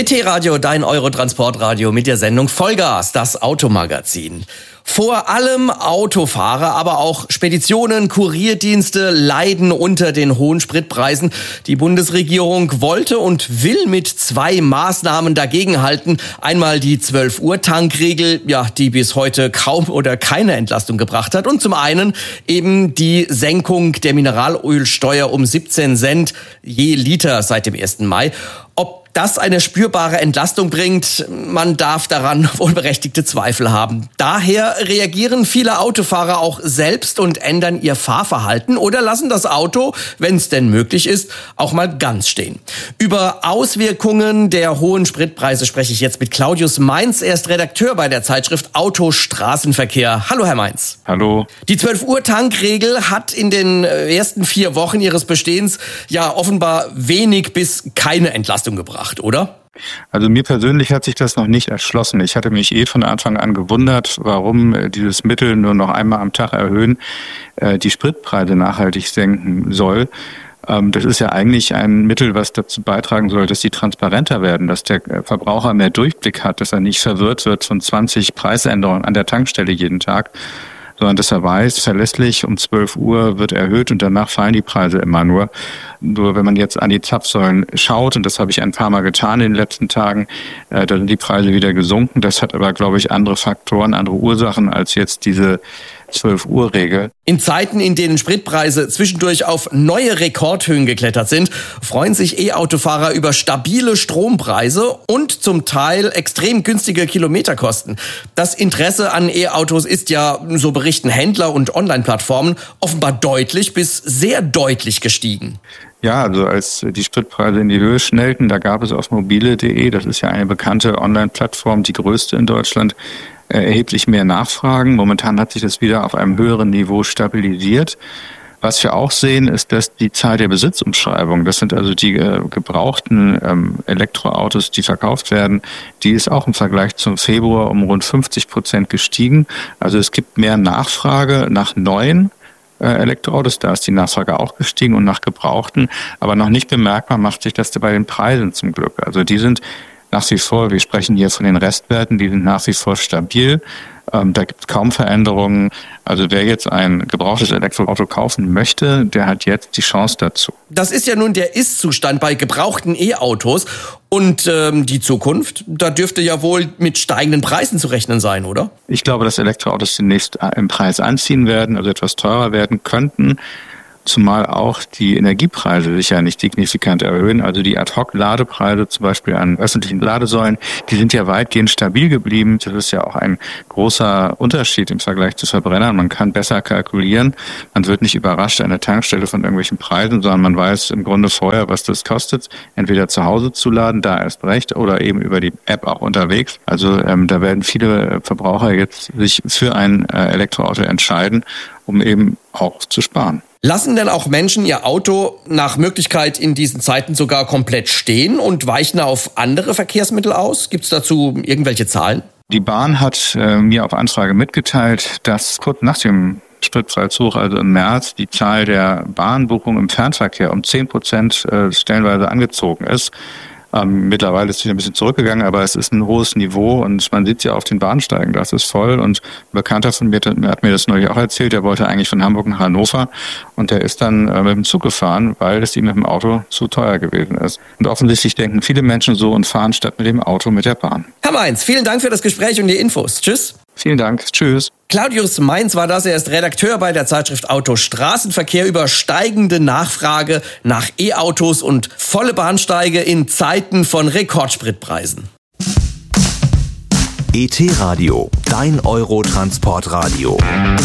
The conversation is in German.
ET-Radio, dein Eurotransportradio mit der Sendung Vollgas, das Automagazin. Vor allem Autofahrer, aber auch Speditionen, Kurierdienste leiden unter den hohen Spritpreisen. Die Bundesregierung wollte und will mit 2 Maßnahmen dagegenhalten. Einmal die 12-Uhr-Tankregel, die bis heute kaum oder keine Entlastung gebracht hat. Und zum einen eben die Senkung der Mineralölsteuer um 17 Cent je Liter seit dem 1. Mai. Ob das eine spürbare Entlastung bringt, man darf daran wohl berechtigte Zweifel haben. Daher reagieren viele Autofahrer auch selbst und ändern ihr Fahrverhalten oder lassen das Auto, wenn es denn möglich ist, auch mal ganz stehen. Über Auswirkungen der hohen Spritpreise spreche ich jetzt mit Claudius Mainz. Er ist Redakteur bei der Zeitschrift Auto Straßenverkehr. Hallo, Herr Mainz. Hallo. Die 12-Uhr-Tankregel hat in den ersten 4 Wochen ihres Bestehens offenbar wenig bis keine Entlastung gebracht, oder? Also mir persönlich hat sich das noch nicht erschlossen. Ich hatte mich von Anfang an gewundert, warum dieses Mittel nur noch einmal am Tag erhöhen, die Spritpreise nachhaltig senken soll. Das ist ja eigentlich ein Mittel, was dazu beitragen soll, dass die transparenter werden, dass der Verbraucher mehr Durchblick hat, dass er nicht verwirrt wird von 20 Preisänderungen an der Tankstelle jeden Tag, sondern dass er weiß, verlässlich um 12 Uhr wird erhöht und danach fallen die Preise immer nur. Nur wenn man jetzt an die Zapfsäulen schaut, und das habe ich ein paar Mal getan in den letzten Tagen, da sind die Preise wieder gesunken. Das hat aber, glaube ich, andere Faktoren, andere Ursachen als jetzt diese 12-Uhr-Regel. In Zeiten, in denen Spritpreise zwischendurch auf neue Rekordhöhen geklettert sind, freuen sich E-Autofahrer über stabile Strompreise und zum Teil extrem günstige Kilometerkosten. Das Interesse an E-Autos ist ja, so berichten Händler und Online-Plattformen, offenbar deutlich bis sehr deutlich gestiegen. Ja, also als die Spritpreise in die Höhe schnellten, da gab es auf mobile.de, das ist ja eine bekannte Online-Plattform, die größte in Deutschland, erheblich mehr Nachfragen. Momentan hat sich das wieder auf einem höheren Niveau stabilisiert. Was wir auch sehen, ist, dass die Zahl der Besitzumschreibungen, das sind also die gebrauchten Elektroautos, die verkauft werden, die ist auch im Vergleich zum Februar um rund 50% gestiegen. Also es gibt mehr Nachfrage nach neuen Elektroautos, da ist die Nachfrage auch gestiegen und nach gebrauchten, aber noch nicht bemerkbar macht sich das bei den Preisen zum Glück. Also die sind nach wie vor, wir sprechen hier von den Restwerten, die sind nach wie vor stabil. Da gibt es kaum Veränderungen. Also wer jetzt ein gebrauchtes Elektroauto kaufen möchte, der hat jetzt die Chance dazu. Das ist ja nun der Ist-Zustand bei gebrauchten E-Autos. Und die Zukunft, da dürfte ja wohl mit steigenden Preisen zu rechnen sein, oder? Ich glaube, dass Elektroautos demnächst im Preis anziehen werden, also etwas teurer werden könnten. Zumal auch die Energiepreise sich ja nicht signifikant erhöhen. Also die Ad-Hoc-Ladepreise zum Beispiel an öffentlichen Ladesäulen, die sind ja weitgehend stabil geblieben. Das ist ja auch ein großer Unterschied im Vergleich zu Verbrennern. Man kann besser kalkulieren. Man wird nicht überrascht an der Tankstelle von irgendwelchen Preisen, sondern man weiß im Grunde vorher, was das kostet, entweder zu Hause zu laden, da erst recht, oder eben über die App auch unterwegs. Also da werden viele Verbraucher jetzt sich für ein Elektroauto entscheiden, um eben auch zu sparen. Lassen denn auch Menschen ihr Auto nach Möglichkeit in diesen Zeiten sogar komplett stehen und weichen auf andere Verkehrsmittel aus? Gibt es dazu irgendwelche Zahlen? Die Bahn hat mir auf Anfrage mitgeteilt, dass kurz nach dem Spritpreishoch, also im März, die Zahl der Bahnbuchungen im Fernverkehr um 10% stellenweise angezogen ist. Mittlerweile ist es ein bisschen zurückgegangen, aber es ist ein hohes Niveau und man sieht ja auf den Bahnsteigen, das ist voll. Und ein Bekannter von mir hat mir das neulich auch erzählt, der wollte eigentlich von Hamburg nach Hannover und der ist dann mit dem Zug gefahren, weil es ihm mit dem Auto zu teuer gewesen ist. Und offensichtlich denken viele Menschen so und fahren statt mit dem Auto mit der Bahn. Herr Mainz, vielen Dank für das Gespräch und die Infos. Tschüss. Vielen Dank. Tschüss. Claudius Mainz war das. Er ist Redakteur bei der Zeitschrift Auto Straßenverkehr über steigende Nachfrage nach E-Autos und volle Bahnsteige in Zeiten von Rekordspritpreisen. ET-Radio, dein Eurotransportradio.